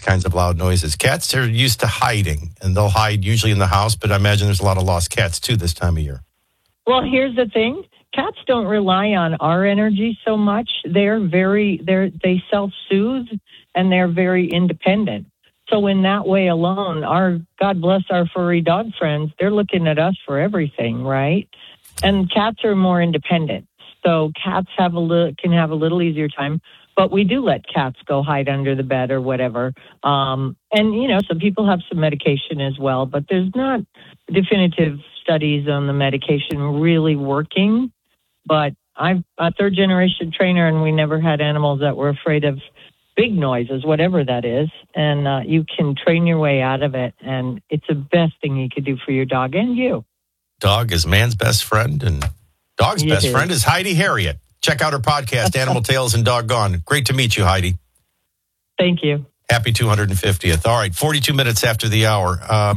kinds of loud noises. Cats are used to hiding, and they'll hide usually in the house, but I imagine there's a lot of lost cats, too, this time of year. Well, here's the thing. Cats don't rely on our energy so much. They self-soothe, and they're very independent. So in that way alone, God bless our furry dog friends, they're looking at us for everything, right? And cats are more independent. So cats can have a little easier time. But we do let cats go hide under the bed or whatever. And, some people have some medication as well, but there's not definitive studies on the medication really working. But I'm a third-generation trainer, and we never had animals that were afraid of big noises, whatever that is. And you can train your way out of it, and it's the best thing you could do for your dog and you. Dog is man's best friend, and dog's best friend is Heidi Harriet. Check out her podcast, Animal Tales and Doggone. Great to meet you, Heidi. Thank you. Happy 250th. All right, 42 minutes after the hour.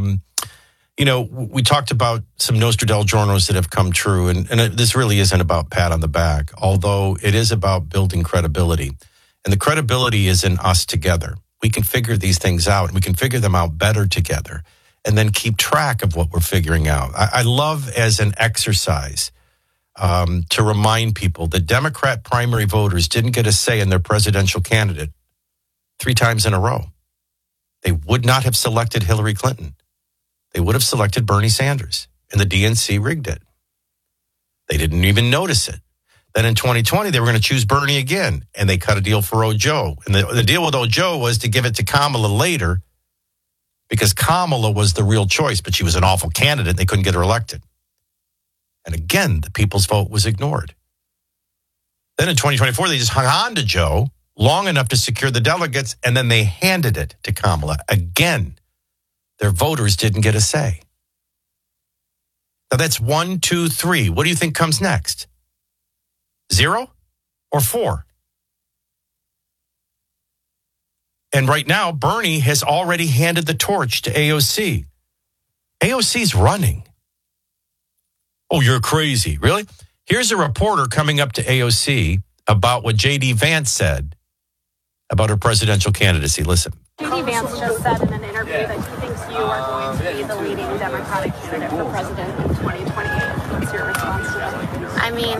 We talked about some Nostradamus that have come true, and this really isn't about pat on the back, although it is about building credibility. And the credibility is in us together. We can figure these things out, and we can figure them out better together, and then keep track of what we're figuring out. I love as an exercise to remind people that Democrat primary voters didn't get a say in their presidential candidate 3 times in a row. They would not have selected Hillary Clinton. They would have selected Bernie Sanders, and the DNC rigged it. They didn't even notice it. Then in 2020, they were going to choose Bernie again, and they cut a deal for Ojo. And the deal with Ojo was to give it to Kamala later because Kamala was the real choice, but she was an awful candidate, and they couldn't get her elected. And again, the people's vote was ignored. Then in 2024, they just hung on to Joe long enough to secure the delegates, and then they handed it to Kamala. Again, their voters didn't get a say. Now that's 1, 2, 3. What do you think comes next? 0 or 4? And right now, Bernie has already handed the torch to AOC. AOC's running. Oh, you're crazy. Really? Here's a reporter coming up to AOC about what J.D. Vance said about her presidential candidacy. Listen. J.D. Vance just said in an interview that he thinks you are going to be the leading Democratic candidate for president in 2028. What's your response to that? I mean,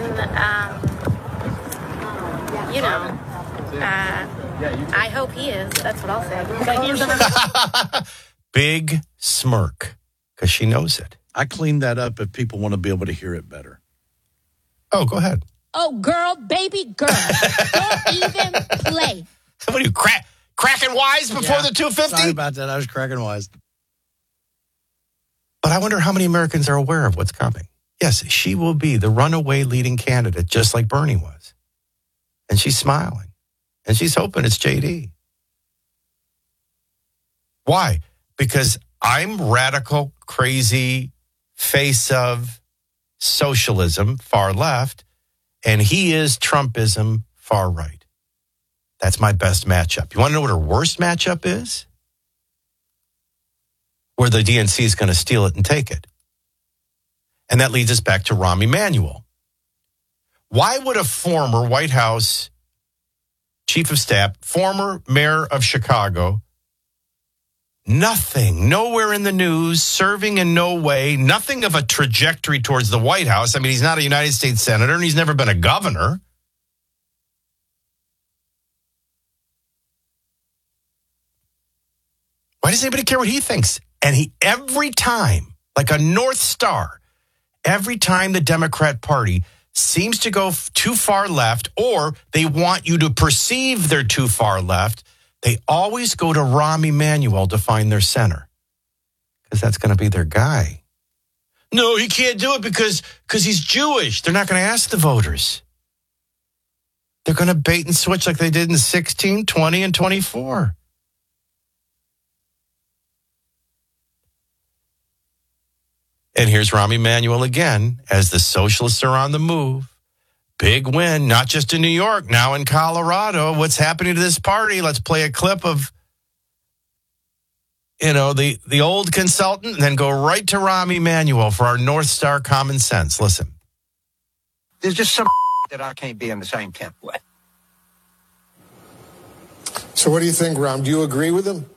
I hope he is. That's what I'll say. Big smirk, because she knows it. I cleaned that up if people want to be able to hear it better. Oh, go ahead. Oh, girl, baby girl. Don't even play. What are you, cracking wise before the 250? Sorry about that. I was cracking wise. But I wonder how many Americans are aware of what's coming. Yes, she will be the runaway leading candidate, just like Bernie was. And she's smiling. And she's hoping it's JD. Why? Because I'm radical, crazy, face of socialism, far left, and he is Trumpism, far right. That's my best matchup. You want to know what her worst matchup is? Where the DNC is going to steal it and take it. And that leads us back to Rahm Emanuel. Why would a former White House chief of staff, former mayor of Chicago, nothing, nowhere in the news, serving in no way, nothing of a trajectory towards the White House. I mean, he's not a United States senator, and he's never been a governor. Why does anybody care what he thinks? And every time, like a North Star, every time the Democrat Party seems to go too far left, or they want you to perceive they're too far left, they always go to Rahm Emanuel to find their center. Because that's going to be their guy. No, he can't do it because he's Jewish. They're not going to ask the voters. They're going to bait and switch like they did in 16, 20, and 24. And here's Rahm Emanuel again, as the socialists are on the move. Big win, not just in New York, now in Colorado. What's happening to this party? Let's play a clip of, the old consultant, and then go right to Rahm Emanuel for our North Star common sense. Listen. There's just some that I can't be in the same camp with. So what do you think, Rahm? Do you agree with him?